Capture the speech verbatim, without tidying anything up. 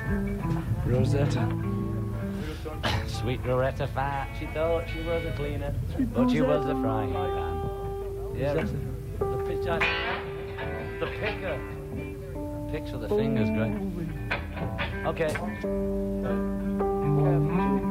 Rosetta. Sweet Rosetta fat. She thought she was a cleaner, Sweet but Rosetta. She was a frying pan. Yeah, the, the pitch. The picker. Picks with the fingers, great. Okay.